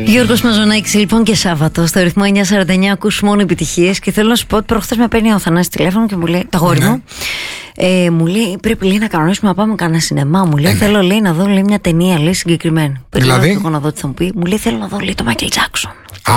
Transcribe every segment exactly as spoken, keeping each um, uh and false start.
Γιώργος Μαζονάκης, λοιπόν, και Σάββατο στο ρυθμό εννιά σαράντα εννιά ακούς μόνο επιτυχίες. Και θέλω να σου πω ότι προχθές με παίρνει ο Θανάσης τηλέφωνο και μου λέει, τα γόρι μου, ε, μου λέει, πρέπει λέει, να κανονίσουμε να πάμε κανένα σινεμά. Μου λέει, θέλω λέει, να δω λέει, μια ταινία λέει, συγκεκριμένη. Δηλαδή, εγώ να δω τι θα μου πει. Μου λέει, θέλω να δω λέει, το Μάικλ Τζάκσον. Α,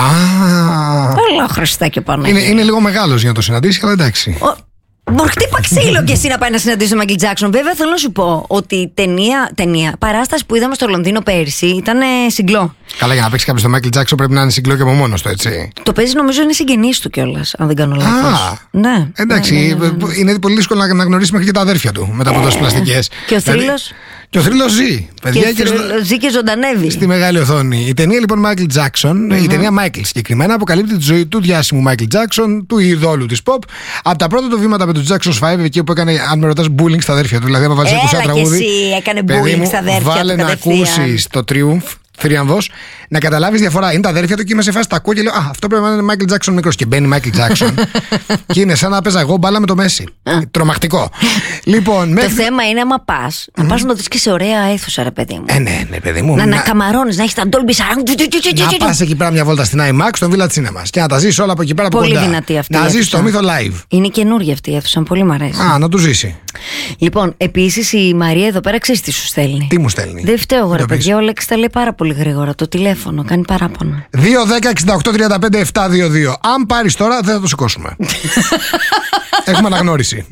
Όλα Χριστάκια πάνω. Είναι, είναι λίγο μεγάλος για να το συναντήσει, αλλά εντάξει. Ο... Μπορεί χτύπα ξύλο και εσύ να πάει να συναντήσει τον Μάικλ Τζάκσον. Βέβαια, θέλω να σου πω ότι η ταινία, ταινία παράσταση που είδαμε στο Λονδίνο πέρυσι ήταν συγκλό. Καλά, για να παίξει κάποιο τον Μάικλ Τζάκσον πρέπει να είναι συγκλό και από μόνος του, έτσι. Το παίζει, νομίζω, είναι συγγενής του κιόλας, αν δεν κάνω λάθος. Ναι. Εντάξει, ναι, ναι, ναι, ναι. Είναι πολύ δύσκολο να, να γνωρίσει μέχρι και τα αδέρφια του μετά από τόσες πλαστικές. Και ο θρύλος. Και ο θρύλος ζει. Παιδιά, και, και θρύλος ζει και ζωντανεύει. Στη μεγάλη οθόνη. Η ταινία λοιπόν Michael Jackson, mm-hmm. η ταινία Michael συγκεκριμένα, αποκαλύπτει τη ζωή του διάσημου Michael Jackson, του ειδόλου της pop. Από τα πρώτα του βήματα με τους Jackson's Five, εκεί που έκανε, αν με ρωτάς, bullying στα αδέρφια του. Δηλαδή, άμα βάλεις ένα τραγούδι. Και εσύ έκανε bullying στα αδέρφια του. Βάλε να ακούσεις το Triumph. Θρίαμβος, να καταλάβεις διαφορά. Είναι τα αδέρφια του και είμαι σε φάση τα ακούω και λέω, α, αυτό πρέπει να είναι Michael Jackson μικρός. Και μπαίνει Michael Jackson και είναι σαν να παίζα εγώ μπάλα με το Μέση. Τρομακτικό. Λοιπόν, το θέμα είναι άμα πας, να πας να το δεις και σε ωραία αίθουσα, ρε παιδί μου. Ε, ναι, ναι, παιδί μου. Να ανακαμαρώνεις, να έχεις τα Dolby Surround. Να πας εκεί πέρα μια βόλτα στην IMAX, στον Village Cinemas και να τα ζεις όλα από εκεί πέρα από κοντά. Πολύ δυνατή αυτή. Να ζεις το μύθο live. Είναι καινούργια αυτή η αίθουσα, πολύ μ' αρέσει. Α, να του ζήσει. Λοιπόν, επίσης η Μαρία εδώ πέρα ξέρεις τι σου στέλνει. Τι μου στέλνει. Δεν φταίω εγώ, ρε παιδιά, ο Λέξης τα λέει πάρα πολύ γρήγορα. Το τηλέφωνο κάνει παράπονο. δύο δέκα εξήντα οκτώ τριάντα πέντε επτακόσια είκοσι δύο. Αν πάρεις τώρα, δεν θα το σηκώσουμε. Έχουμε αναγνώριση.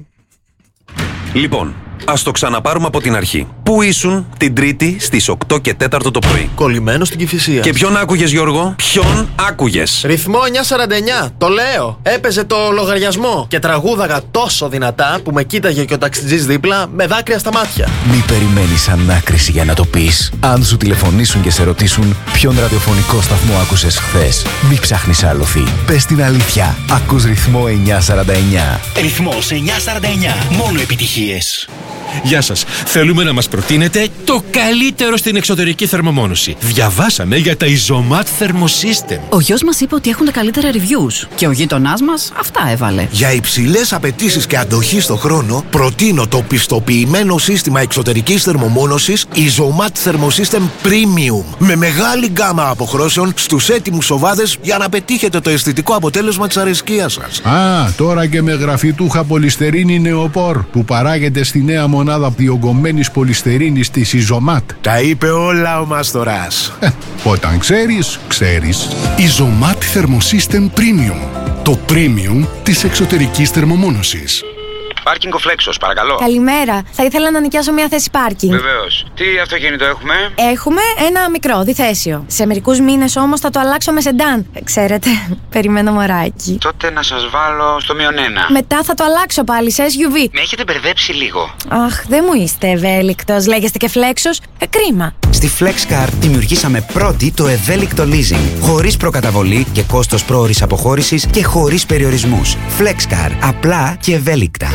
Λοιπόν, ας το ξαναπάρουμε από την αρχή. Πού ήσουν την Τρίτη στις οκτώ και τέσσερα το πρωί? Κολλημένο στην Κηφισία. Και ποιον άκουγες, Γιώργο? Ποιον άκουγες? Ρυθμό εννιά σαράντα εννιά, το λέω. Έπαιζε το λογαριασμό και τραγούδαγα τόσο δυνατά που με κοίταγε και ο ταξιτζής δίπλα με δάκρυα στα μάτια. Μη περιμένεις ανάκριση για να το πεις. Αν σου τηλεφωνήσουν και σε ρωτήσουν ποιον ραδιοφωνικό σταθμό άκουσες χθες, μη ψάχνεις άλοθη. Πες την αλήθεια. Ακούς ρυθμό εννιά σαράντα εννιά. Ρυθμός εννιά σαράντα εννιά. Μόνο επιτυχίες. Γεια σας. Θέλουμε να μας προτείνετε το καλύτερο στην εξωτερική θερμομόνωση. Διαβάσαμε για τα Isomat Thermosystem. Ο γιος μας είπε ότι έχουν τα καλύτερα reviews και ο γείτονάς μας αυτά έβαλε. Για υψηλές απαιτήσεις και αντοχή στο χρόνο, προτείνω το πιστοποιημένο σύστημα εξωτερικής θερμομόνωσης Isomat Thermosystem Premium. Με μεγάλη γκάμα αποχρώσεων στους έτοιμους οβάδες για να πετύχετε το αισθητικό αποτέλεσμα της αρεσκίας σας. Α, τώρα και με γραφιτούχα πολυστερίνη νεοπόρ που παράγεται στη νέα μονάδα διογκωμένης πολυστερίνης της Isomat. Τα είπε όλα ο Μάστορας. Ε, όταν ξέρεις, ξέρεις. Isomat Thermosystem Premium. Το premium της εξωτερικής θερμομόνωσης. Πάρκινγκ ο Φλέξος, παρακαλώ. Καλημέρα. Θα ήθελα να νοικιάσω μια θέση πάρκινγκ. Βεβαίως. Τι αυτοκίνητο έχουμε? Έχουμε ένα μικρό, διθέσιο. Σε μερικούς μήνες όμως θα το αλλάξω με σεντάν. Ξέρετε, περιμένω μωράκι. Τότε να σας βάλω στο μείον ένα. Μετά θα το αλλάξω πάλι σε ες γιου βι. Με έχετε μπερδέψει λίγο. Αχ, δεν μου είστε ευέλικτος. Λέγεστε και Φλέξος. Ε, κρίμα. Στη FlexCar δημιουργήσαμε πρώτη το ευέλικτο leasing. Χωρίς προκαταβολή και κόστος πρόωρης αποχώρησης και χωρίς περιορισμούς. FlexCar. Απλά και ευέλικτα.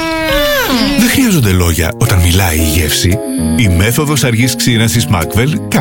Δεν χρειάζονται λόγια όταν μιλάει η γεύση. Η μέθοδος αργής ξύρανσης Macvel